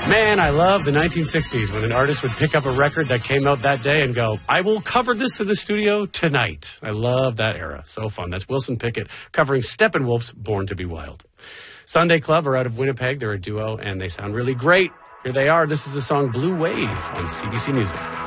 Man, I love the 1960s when an artist would pick up a record that came out that day and go, I will cover this in the studio tonight. I love that era. So fun. That's Wilson Pickett covering Steppenwolf's Born to be Wild. Sunday Club are out of Winnipeg. They're a duo, and they sound really great. Here they are. This is the song Blue Wave on CBC Music.